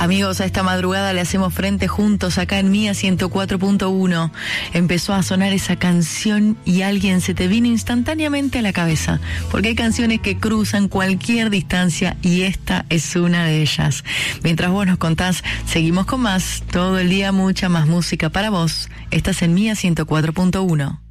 Amigos, a esta madrugada le hacemos frente juntos acá en Mía 104.1. Empezó a sonar esa canción y alguien se te vino instantáneamente a la cabeza, porque hay canciones que cruzan cualquier distancia y esta es una de ellas. Mientras vos nos contás, seguimos con más, todo el día mucha más música para vos. Estás en Mía 104.1.